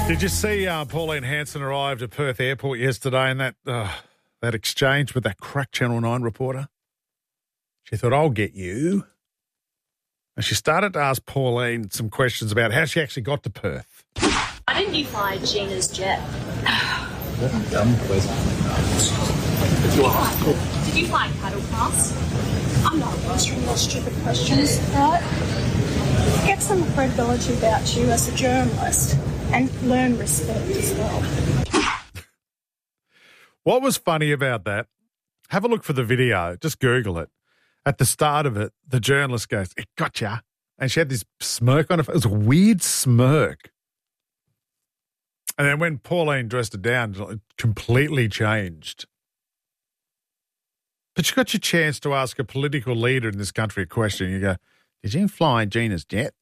Did you see Pauline Hanson arrived at Perth Airport yesterday and that exchange with that crack Channel 9 reporter? She thought, I'll get you. And she started to ask Pauline some questions about how she actually got to Perth. Why didn't you fly Gina's jet? Dumb question. Did you fly cattle class? I'm not answering those stupid questions, right? Get some credibility about you as a journalist and learn respect as well. What was funny about that? Have a look for the video. Just Google it. At the start of it, the journalist goes, "It gotcha." And she had this smirk on her face. It was a weird smirk. And then when Pauline dressed it down, it completely changed. But you got your chance to ask a political leader in this country a question. You go, did you fly Gina's jet?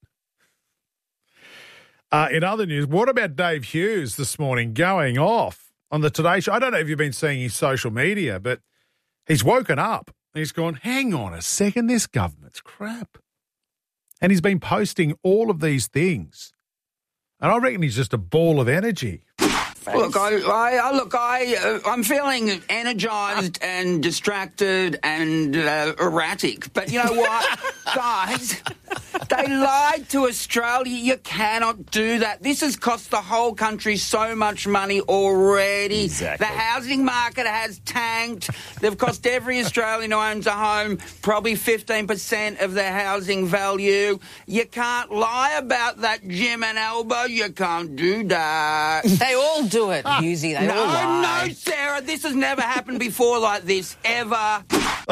In other news, what about Dave Hughes this morning going off on the Today Show? I don't know if you've been seeing his social media, but he's woken up. He's gone, hang on a second, this government's crap. And he's been posting all of these things. And I reckon he's just a ball of energy. Look, I'm feeling energised and distracted and erratic. But you know what, guys? They lied to Australia. You cannot do that. This has cost the whole country so much money already. Exactly. The housing market has tanked. They've cost every Australian who owns a home probably 15% of their housing value. You can't lie about that, Jim and Alba. You can't do that. They all do it, Hughesy. They all lie. No, Sarah. This has never happened before like this, ever.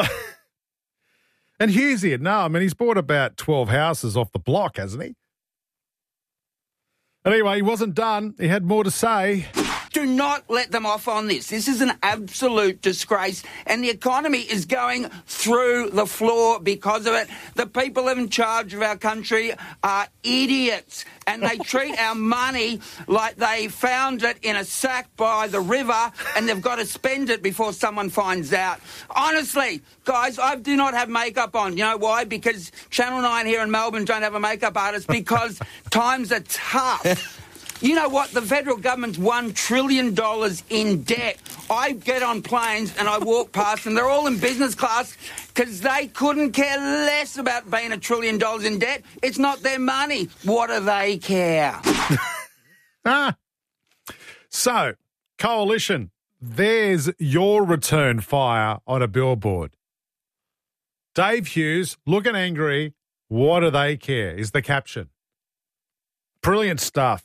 And Hughesy, he's bought about 12 houses off the block, hasn't he? Anyway, he wasn't done. He had more to say. Do not let them off on this. This is an absolute disgrace, and the economy is going through the floor because of it. The people in charge of our country are idiots, and they treat our money like they found it in a sack by the river, and they've got to spend it before someone finds out. Honestly, guys, I do not have makeup on. You know why? Because Channel 9 here in Melbourne don't have a makeup artist because times are tough. You know what? The federal government's $1 trillion in debt. I get on planes and I walk past them. They're all in business class because they couldn't care less about being $1 trillion in debt. It's not their money. What do they care? So, Coalition, there's your return fire on a billboard. Dave Hughes, looking angry. What do they care? Is the caption. Brilliant stuff.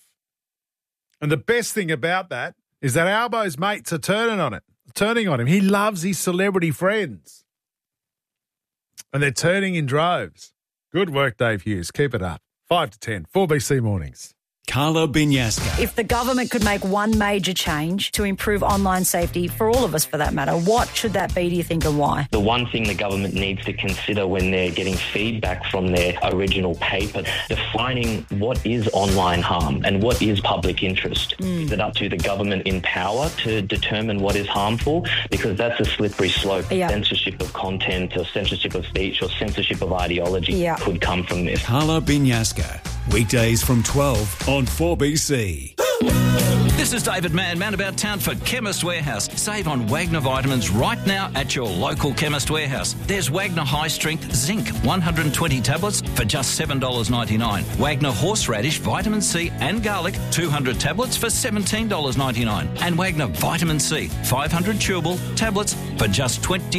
And the best thing about that is that Albo's mates are turning on him. He loves his celebrity friends. And they're turning in droves. Good work, Dave Hughes. Keep it up. 5 to 10, 4BC Mornings. Carla Binyasca. If the government could make one major change to improve online safety for all of us, for that matter, what should that be, do you think, and why? The one thing the government needs to consider when they're getting feedback from their original paper, defining what is online harm and what is public interest. Is it up to the government in power to determine what is harmful? Because that's a slippery slope. Yeah. Censorship of content or censorship of speech or censorship of ideology could come from this. Carla Binyasca. Weekdays from 12 on 4BC. This is David Mann about town for Chemist Warehouse. Save on Wagner vitamins right now at your local Chemist Warehouse. There's Wagner High Strength Zinc, 120 tablets for just $7.99. Wagner Horseradish Vitamin C and Garlic, 200 tablets for $17.99. And Wagner Vitamin C, 500 chewable tablets for just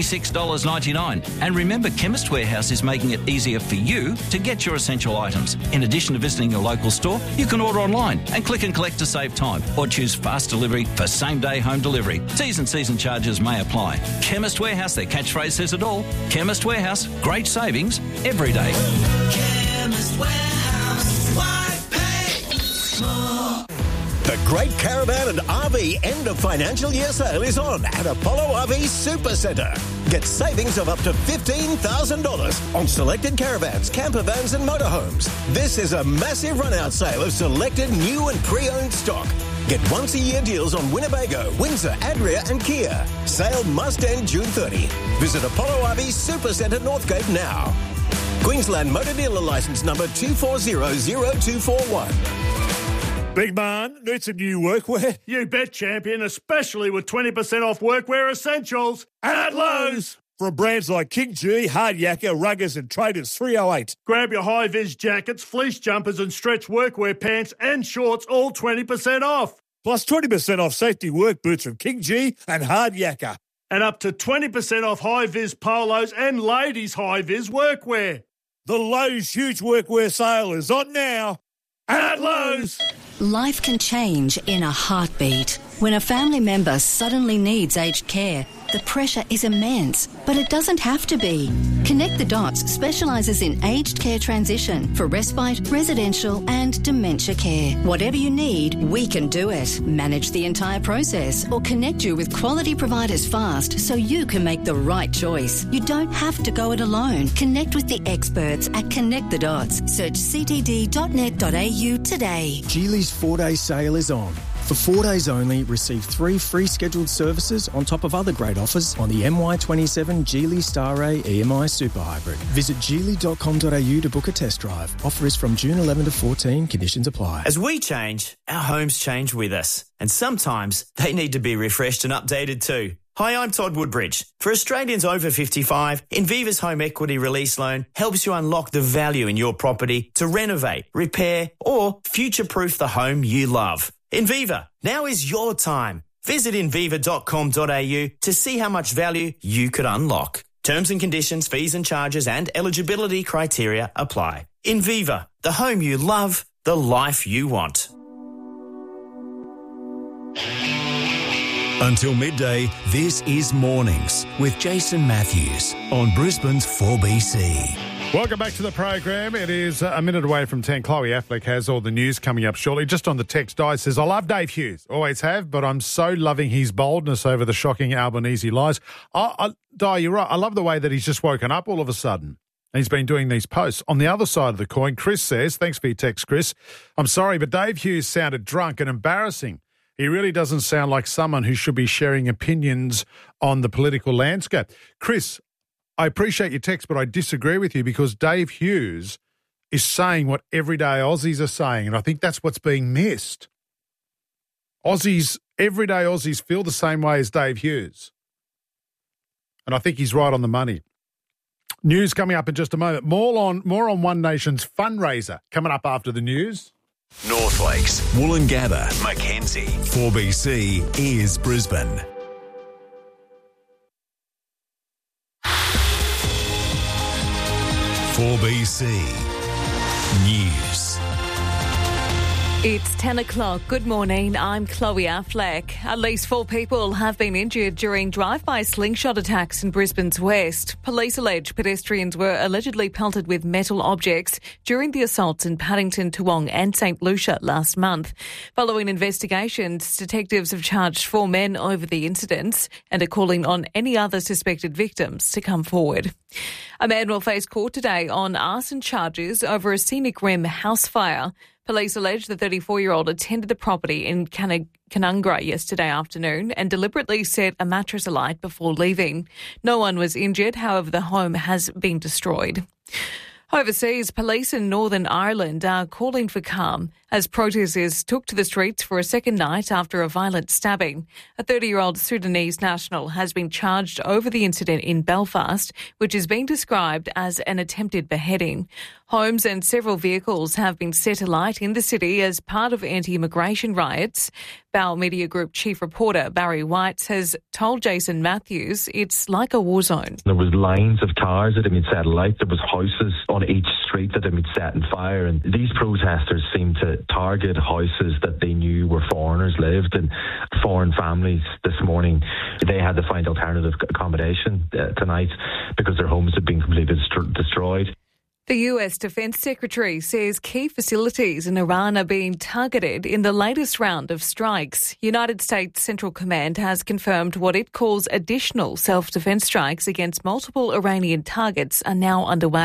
$26.99. And remember, Chemist Warehouse is making it easier for you to get your essential items. In addition to visiting your local store, you can order online and click and collect to save time, or choose fast delivery for same-day home delivery. T's and C's and charges may apply. Chemist Warehouse, their catchphrase says it all. Chemist Warehouse, great savings every day. Chemist Warehouse, why pay more? The Great Caravan and RV End of Financial Year Sale is on at Apollo RV Super Centre. Get savings of up to $15,000 on selected caravans, camper vans and motorhomes. This is a massive run-out sale of selected new and pre-owned stock. Get once-a-year deals on Winnebago, Windsor, Adria and Kia. Sale must end June 30. Visit Apollo RV Super Centre Northgate now. Queensland Motor Dealer Licence number 2400241. Big man, need some new workwear? You bet, champion, especially with 20% off workwear essentials at Lowe's. From brands like King G, Hard Yakka, Ruggers and Traders 308. Grab your high-vis jackets, fleece jumpers and stretch workwear pants and shorts, all 20% off. Plus 20% off safety work boots from King G and Hard Yakka. And up to 20% off high-vis polos and ladies' high-vis workwear. The Lowe's huge workwear sale is on now at Lowe's. Life can change in a heartbeat. When a family member suddenly needs aged care, the pressure is immense, but it doesn't have to be. Connect the Dots specialises in aged care transition for respite, residential and dementia care. Whatever you need, we can do it. Manage the entire process or connect you with quality providers fast so you can make the right choice. You don't have to go it alone. Connect with the experts at Connect the Dots. Search ctd.net.au today. Geely's 4-day sale is on. For 4 days only, receive 3 free scheduled services on top of other great offers on the MY27 Geely Star A EMI Super Hybrid. Visit geely.com.au to book a test drive. Offer is from June 11 to 14. Conditions apply. As we change, our homes change with us. And sometimes they need to be refreshed and updated too. Hi, I'm Todd Woodbridge. For Australians over 55, Inviva's Home Equity Release Loan helps you unlock the value in your property to renovate, repair or future-proof the home you love. Inviva, now is your time. Visit inviva.com.au to see how much value you could unlock. Terms and conditions, fees and charges and eligibility criteria apply. Inviva, the home you love, the life you want. Until midday, this is Mornings with Jason Matthews on Brisbane's 4BC. Welcome back to the program. It is a minute away from 10. Chloe Affleck has all the news coming up shortly. Just on the text, Di says, I love Dave Hughes. Always have, but I'm so loving his boldness over the shocking Albanese lies. Di, you're right. I love the way that he's just woken up all of a sudden. And he's been doing these posts. On the other side of the coin, Chris says, thanks for your text, Chris. I'm sorry, but Dave Hughes sounded drunk and embarrassing. He really doesn't sound like someone who should be sharing opinions on the political landscape. Chris, I appreciate your text, but I disagree with you because Dave Hughes is saying what everyday Aussies are saying, and I think that's what's being missed. Everyday Aussies feel the same way as Dave Hughes, and I think he's right on the money. News coming up in just a moment. More on One Nation's fundraiser coming up after the news. North Lakes, Woolloongabba, Mackenzie. 4BC is Brisbane. For BC News. It's 10 o'clock. Good morning. I'm Chloe Affleck. At least 4 people have been injured during drive-by slingshot attacks in Brisbane's west. Police allege pedestrians were allegedly pelted with metal objects during the assaults in Paddington, Toowong and St Lucia last month. Following investigations, detectives have charged 4 men over the incidents and are calling on any other suspected victims to come forward. A man will face court today on arson charges over a scenic rim house fire. Police allege the 34-year-old attended the property in Canungra yesterday afternoon and deliberately set a mattress alight before leaving. No one was injured, however, the home has been destroyed. Overseas, police in Northern Ireland are calling for calm as protesters took to the streets for a second night after a violent stabbing. A 30-year-old Sudanese national has been charged over the incident in Belfast, which is being described as an attempted beheading. Homes and several vehicles have been set alight in the city as part of anti-immigration riots. Bauer Media Group chief reporter Barry White has told Jason Matthews it's like a war zone. There was lines of cars that had been set alight. There was houses on each street that had been set on fire. And these protesters seemed to target houses that they knew where foreigners lived, and foreign families this morning, they had to find alternative accommodation tonight because their homes had been completely destroyed. The US Defense Secretary says key facilities in Iran are being targeted in the latest round of strikes. United States Central Command has confirmed what it calls additional self-defense strikes against multiple Iranian targets are now underway.